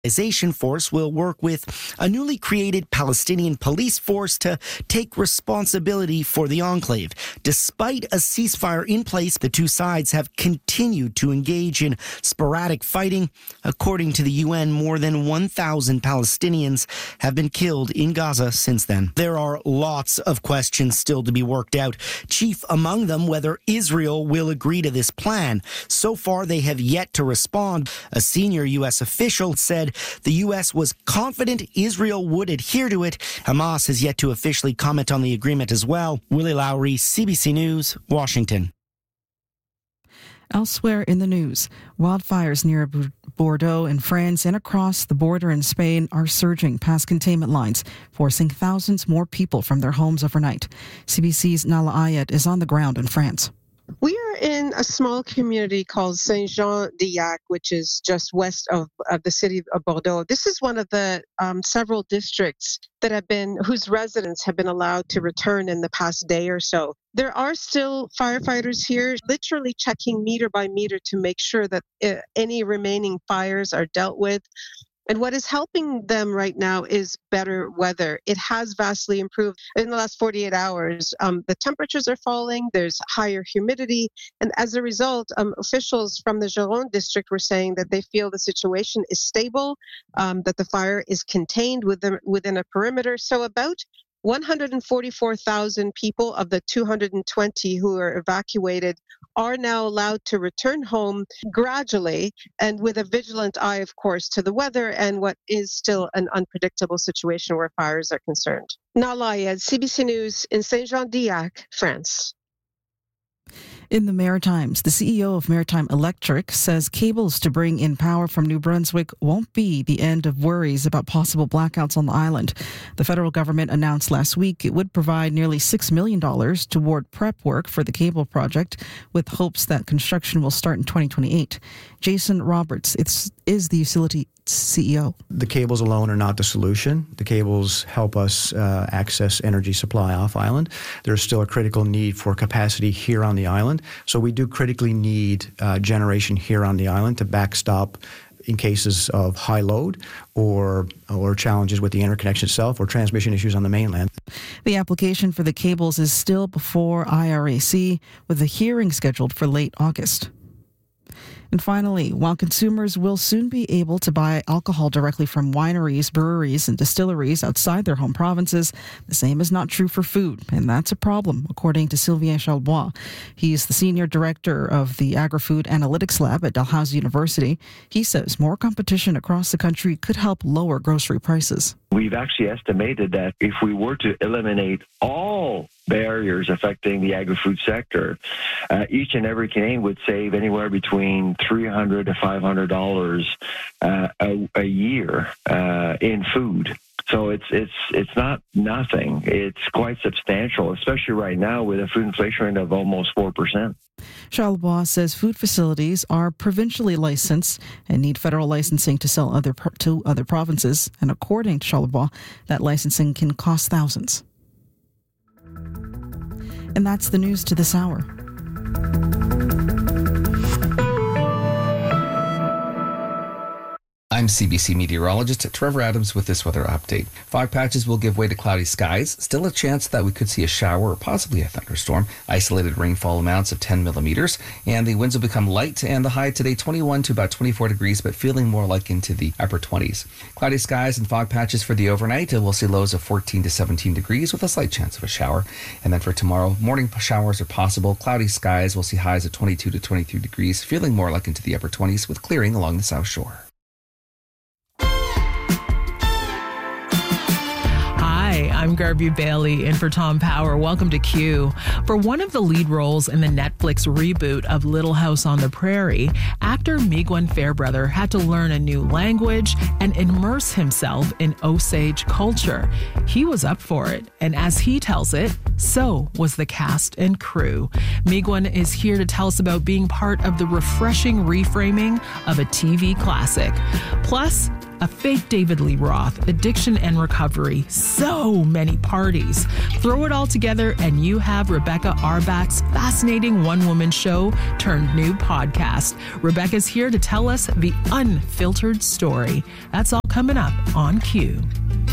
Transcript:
Force will work with a newly created Palestinian police force to take responsibility for the enclave. Despite a ceasefire in place, the two sides have continued to engage in sporadic fighting. According to the UN, more than 1,000 Palestinians have been killed in Gaza since then. There are lots of questions still to be worked out, chief among them whether Israel will agree to this plan. So far, they have yet to respond. A senior U.S. official said the U.S. was confident Israel would adhere to it. Hamas has yet to officially comment on the agreement as well. Willie Lowry, CBC News, Washington. Elsewhere in the news, wildfires near Bordeaux in France and across the border in Spain are surging past containment lines, forcing thousands more people from their homes overnight. CBC's Nala Ayed is on the ground in France. We are in a small community called Saint-Jean-d'Yac, which is just west of the city of Bordeaux. This is one of the several districts that whose residents have been allowed to return in the past day or so. There are still firefighters here, literally checking meter by meter to make sure that any remaining fires are dealt with. And what is helping them right now is better weather. It has vastly improved in the last 48 hours. The temperatures are falling, there's higher humidity, and as a result, officials from the Gironde district were saying that they feel the situation is stable, that the fire is contained within a perimeter. So about 144,000 people of the 220 who are evacuated are now allowed to return home gradually and with a vigilant eye, of course, to the weather and what is still an unpredictable situation where fires are concerned. Nala Ayed, CBC News in Saint-Jean-d'Yac, France. In the Maritimes, the CEO of Maritime Electric says cables to bring in power from New Brunswick won't be the end of worries about possible blackouts on the island. The federal government announced last week it would provide nearly $6 million toward prep work for the cable project, with hopes that construction will start in 2028. Jason Roberts is the utility CEO. The cables alone are not the solution. The cables help us access energy supply off island. There's still a critical need for capacity here on the island. So we do critically need generation here on the island to backstop in cases of high load or challenges with the interconnection itself or transmission issues on the mainland. The application for the cables is still before IRAC, with a hearing scheduled for late August. And finally, while consumers will soon be able to buy alcohol directly from wineries, breweries, and distilleries outside their home provinces, the same is not true for food, and that's a problem, according to Sylvain Charlebois. He's the senior director of the Agri-Food Analytics Lab at Dalhousie University. He says more competition across the country could help lower grocery prices. We've actually estimated that if we were to eliminate all barriers affecting the agri-food sector, each and every Canadian would save anywhere between $300 to $500 a year in food. So it's not nothing. It's quite substantial, especially right now with a food inflation rate of almost 4%. Charlebois says food facilities are provincially licensed and need federal licensing to sell to other provinces. And according to Charlebois, that licensing can cost thousands. And that's the news to this hour. I'm CBC meteorologist Trevor Adams with this weather update. Fog patches will give way to cloudy skies. Still a chance that we could see a shower or possibly a thunderstorm. Isolated rainfall amounts of 10 millimeters. And the winds will become light, and the high today 21 to about 24 degrees, but feeling more like into the upper 20s. Cloudy skies and fog patches for the overnight, and we'll see lows of 14 to 17 degrees with a slight chance of a shower. And then for tomorrow, morning showers are possible. Cloudy skies, we'll see highs of 22 to 23 degrees, feeling more like into the upper 20s with clearing along the South Shore. Hi, I'm Garvey Bailey in for Tom Power. Welcome to Q. For one of the lead roles in the Netflix reboot of Little House on the Prairie, actor Miguel Fairbrother had to learn a new language and immerse himself in Osage culture. He was up for it, and as he tells it, so was the cast and crew. Miguel is here to tell us about being part of the refreshing reframing of a TV classic. Plus, a fake David Lee Roth, addiction and recovery, so many parties. Throw it all together and you have Rebecca Arbach's fascinating one-woman show turned new podcast. Rebecca's here to tell us the unfiltered story. That's all coming up on Q.